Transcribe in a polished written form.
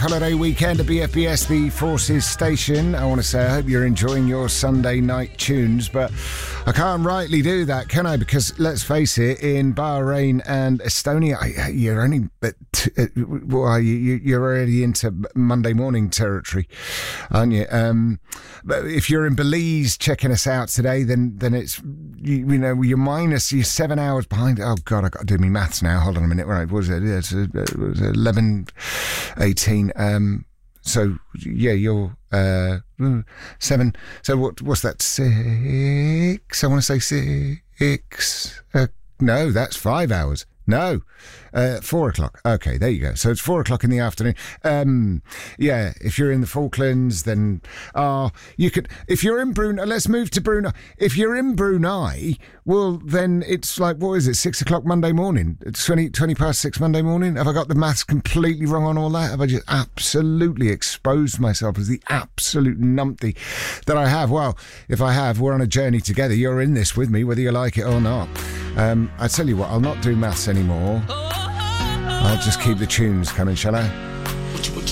holiday weekend at BFBS, the Forces station. I want to say I hope you're enjoying your Sunday night tunes, but I can't rightly do that, can I? Because let's face it, in Bahrain and Estonia, you're only you're already into Monday morning territory, aren't you? But if you're in Belize checking us out today, then it's you're 7 hours behind. Oh God, I got to do my maths now. Hold on a minute. Right, what was it? Yeah, it was 11:18. So yeah, you're 7. So what's that? 6. I want to say 6. No, that's 5 hours. No, 4 o'clock. Okay, there you go. So it's 4 o'clock in the afternoon. Yeah, if you're in the Falklands, then you could. If you're in Brunei, let's move to Brunei. If you're in Brunei, well, then it's like, what is it? 6 o'clock Monday morning. It's 20 past 6 Monday morning. Have I got the maths completely wrong on all that? Have I just absolutely exposed myself as the absolute numpty that I have? Well, if I have, we're on a journey together. You're in this with me, whether you like it or not. I tell you what, I'll not do maths anymore. I'll just keep the tunes coming, shall I? What